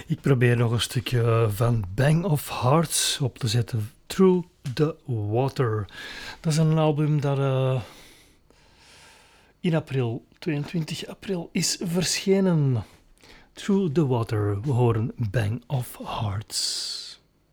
Ik probeer nog een stukje van Bang of Hearts op te zetten. Through the Water. Dat is een album dat in april, 22 april, is verschenen. Through the Water. We horen Bang of Hearts.